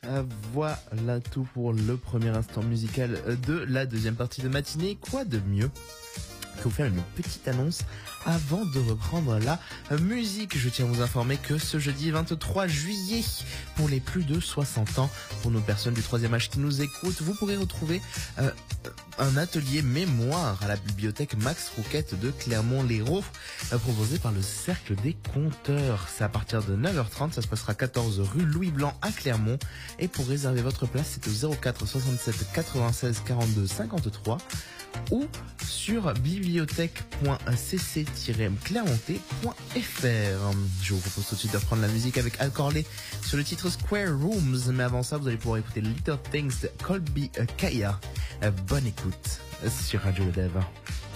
Voilà tout pour le premier instant musical de la deuxième partie de matinée. Quoi de mieux que vous faire une petite annonce avant de reprendre la musique. Je tiens à vous informer que ce jeudi 23 juillet, pour les plus de 60 ans, pour nos personnes du troisième âge qui nous écoutent, vous pourrez retrouver un atelier mémoire à la bibliothèque Max Rouquette de Clermont-Lérault, proposé par le Cercle des Conteurs. C'est à partir de 9h30, ça se passera 14 rue Louis Blanc à Clermont. Et pour réserver votre place, c'est au 04 67 96 42 53 ou sur bibliothèque.cc-clermontais.fr. Je vous propose tout de suite de reprendre la musique avec Al Corley sur le titre Square Rooms, mais avant ça, vous allez pouvoir écouter Little Things de Colby Kaya. Bonne écoute sur Radio Le Dev.